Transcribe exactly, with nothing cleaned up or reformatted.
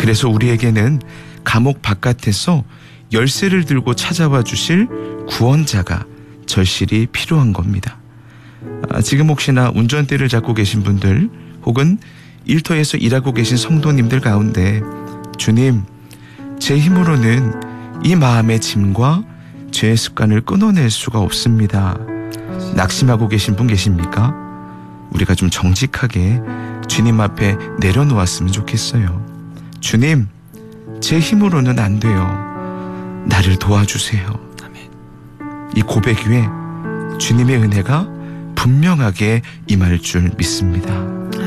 그래서 우리에게는 감옥 바깥에서 열쇠를 들고 찾아와 주실 구원자가 절실히 필요한 겁니다. 아, 지금 혹시나 운전대를 잡고 계신 분들 혹은 일터에서 일하고 계신 성도님들 가운데 주님, 제 힘으로는 이 마음의 짐과 죄의 습관을 끊어낼 수가 없습니다. 낙심하고 계신 분 계십니까? 우리가 좀 정직하게 주님 앞에 내려놓았으면 좋겠어요. 주님, 제 힘으로는 안 돼요. 나를 도와주세요. 이 고백 위에 주님의 은혜가 분명하게 임할 줄 믿습니다.